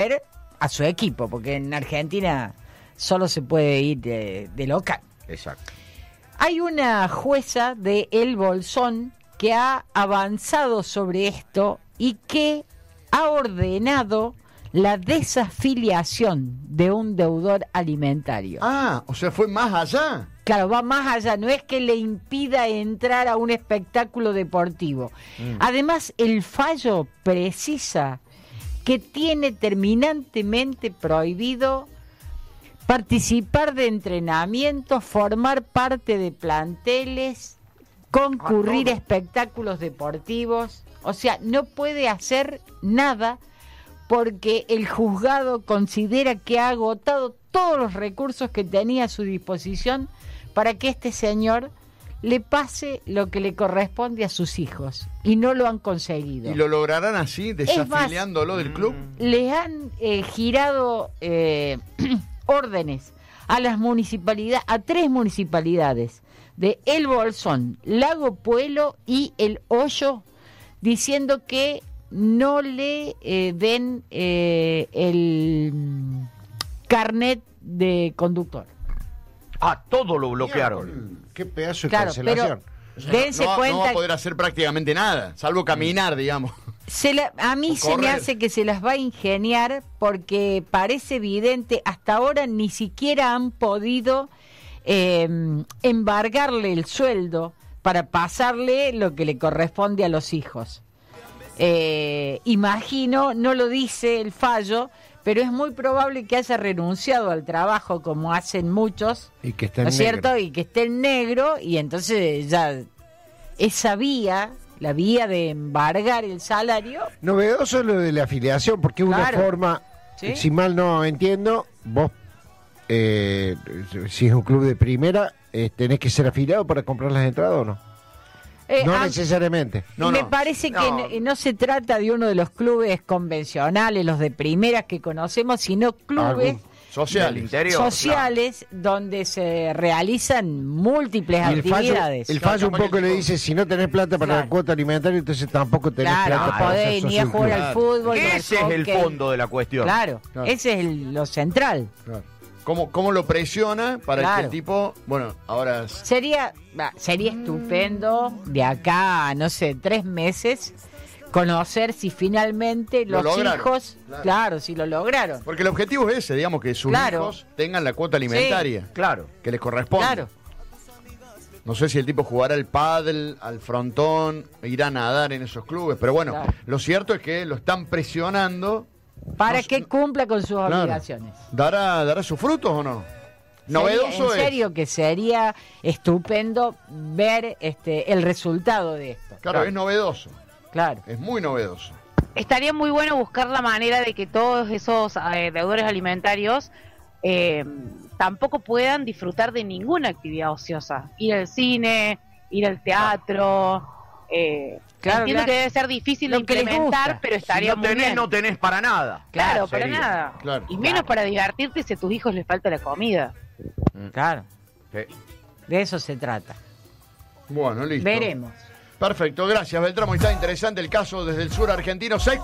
ver a su equipo, porque en Argentina solo se puede ir de local. Exacto. Hay una jueza de El Bolsón que ha avanzado sobre esto y que ha ordenado la desafiliación de un deudor alimentario. Ah, o sea, fue más allá. Claro, va más allá, no es que le impida entrar a un espectáculo deportivo. Además, el fallo precisa que tiene terminantemente prohibido participar de entrenamientos, formar parte de planteles, concurrir a espectáculos deportivos. O sea, no puede hacer nada porque el juzgado considera que ha agotado todos los recursos que tenía a su disposición para que este señor le pase lo que le corresponde a sus hijos, y no lo han conseguido. ¿Y lo lograrán así, desafiliándolo del club? Le han girado órdenes a las municipalidades, a 3 municipalidades de El Bolsón, Lago Puelo y El Hoyo, diciendo que no le den el carnet de conductor. Ah, todo lo bloquearon. Qué pedazo de Claro, cancelación. Dense No cuenta, va a poder hacer prácticamente nada, salvo caminar, digamos. a mí se me hace que se las va a ingeniar, porque parece evidente, hasta ahora ni siquiera han podido embargarle el sueldo para pasarle lo que le corresponde a los hijos. Imagino, no lo dice el fallo, pero es muy probable que haya renunciado al trabajo, como hacen muchos, Y que está ¿no en es negro. cierto? Y que esté en negro, y entonces ya esa vía, la vía de embargar el salario. Novedoso lo de la afiliación, porque es una Claro. forma, ¿Sí? si mal no entiendo, vos, si es un club de primera, tenés que ser afiliado para comprar las entradas, ¿o no? No necesariamente. Me parece que no se trata de uno de los clubes convencionales, los de primeras que conocemos, sino clubes sociales donde se realizan múltiples Y actividades. el fallo un poco le dice, si no tenés plata para la cuota alimentaria, entonces tampoco tenés plata para podés hacer ni a socio jugar del al club. fútbol. ni al Ese es el hockey. fondo de la cuestión. Claro, ese es lo central. ¿Cómo lo presiona para que Claro. el tipo, bueno, ahora... Sería estupendo de acá a, no sé, 3 meses, conocer si finalmente Lo los lograron. hijos, claro, si lo lograron. Porque el objetivo es ese, digamos, que sus hijos tengan la cuota alimentaria. Sí. Claro. Que les corresponde. Claro. No sé si el tipo jugará al pádel, al frontón, irá a nadar en esos clubes, pero bueno, Claro. lo cierto es que lo están presionando. Para que cumpla con sus obligaciones. ¿Dará sus frutos o no? Novedoso En serio que sería estupendo ver el resultado de esto. Claro, es novedoso. Claro. Es muy novedoso. Estaría muy bueno buscar la manera de que todos esos deudores alimentarios tampoco puedan disfrutar de ninguna actividad ociosa. Ir al cine, ir al teatro. Entiendo que debe ser difícil de Lo que les implementar, gusta. pero estaría Si no muy tenés, bien. no tenés para nada. Claro, para Sería. nada. Claro. Y menos para divertirte si a tus hijos les falta la comida. Claro. Sí. De eso se trata. Bueno, listo. Veremos. Perfecto, gracias Beltramo. Está interesante el caso desde el sur argentino. 6